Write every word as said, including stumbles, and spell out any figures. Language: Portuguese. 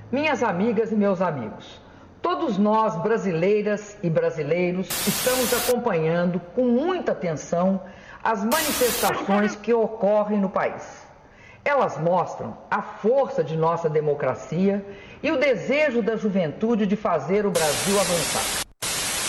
Minhas amigas e meus amigos, todos nós, brasileiras e brasileiros, estamos acompanhando com muita atenção as manifestações que ocorrem no país. Elas mostram a força de nossa democracia e o desejo da juventude de fazer o Brasil avançar.